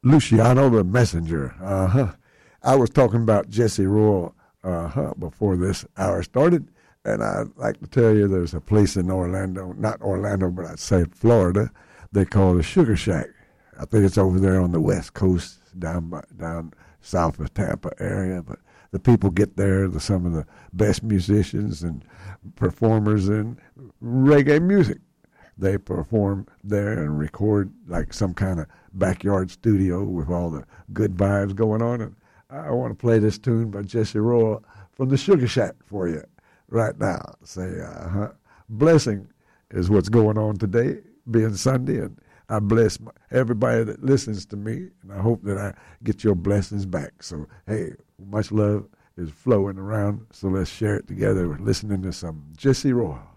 Luciano the Messenger. I was talking about Jesse Royal before this hour started, and I'd like to tell you there's a place in Orlando, not Orlando, but I'd say Florida, they call the Sugar Shack. I think it's over there on the West Coast, down south of Tampa area, but the people get there, some of the best musicians and performers in reggae music. They perform there and record like some kind of backyard studio with all the good vibes going on. And I want to play this tune by Jesse Royal from the Sugar Shack for you right now. Say, blessing is what's going on today, being Sunday, and I bless everybody that listens to me, and I hope that I get your blessings back. So, hey, much love is flowing around, so let's share it together. We're listening to some Jesse Royal.